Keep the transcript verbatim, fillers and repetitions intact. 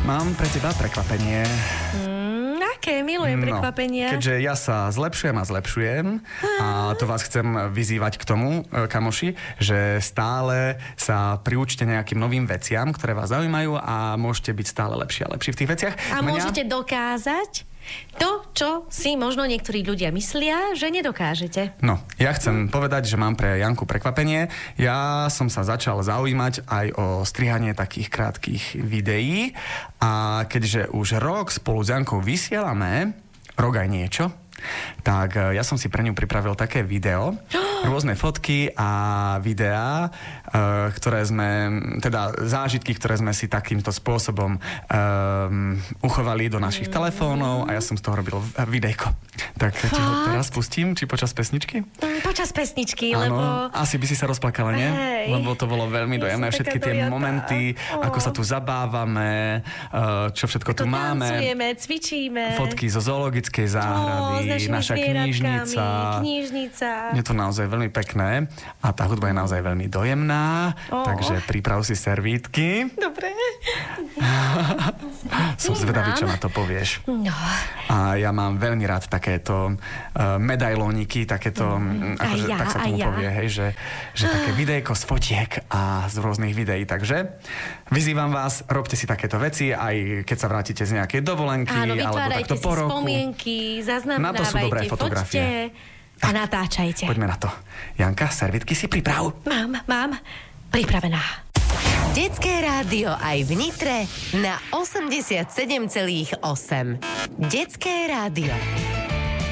Mám pre teba prekvapenie. Mm, aké? Milujem prekvapenia. No, keďže ja sa zlepšujem a zlepšujem a to vás chcem vyzývať k tomu, kamoši, že stále sa priučte nejakým novým veciam, ktoré vás zaujímajú a môžete byť stále lepší a lepší v tých veciach. A Mňa... môžete dokázať to, čo si možno niektorí ľudia myslia, že nedokážete. No, ja chcem povedať, že mám pre Janku prekvapenie. Ja som sa začal zaujímať aj o strihanie takých krátkých videí a keďže už rok spolu s Jankou vysielame, rok aj niečo, tak ja som si pre ňu pripravil také video, rôzne fotky a videá, ktoré sme, teda zážitky, ktoré sme si takýmto spôsobom um, uchovali do našich telefónov a ja som z toho robil videjko. Tak ti ho teraz pustím, či počas pesničky? Počas pesničky, áno, lebo... asi by si sa rozplakala, nie? Hej. Lebo to bolo veľmi Ja dojemné. Všetky tie dojatá. momenty, oh. ako sa tu zabávame, čo všetko ako tu máme. tancujeme, cvičíme. Fotky zo zoologickej záhrady, oh, naša knižnica. Knižnica. Je to naozaj veľmi pekné a tá hudba je naozaj veľmi dojemná, oh. takže priprav si servítky. Dobre. Som zvedavý, čo na to povieš. No. A ja mám veľmi rád takéto uh, medailóniky, takéto, mm. akože, ja, tak sa tomu ja. povie, hej, že, že také videjko z fotiek a z rôznych videí. Takže vyzývam vás, robte si takéto veci, aj keď sa vrátite z nejakej dovolenky, Áno, alebo takto si po roku. spomienky, zaznamenávajte, Na to sú dobré fotografie. foťte a natáčajte. Poďme na to. Janka, servitky si priprav. Mám, mám. Pripravená. Detské rádio aj v Nitre na osemdesiatsedem celá osem. Detské rádio.